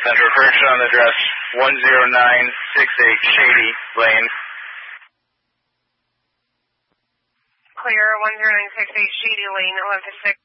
Central correction on the address 10968 Shady Lane. Clear 10968 Shady Lane, 11-6.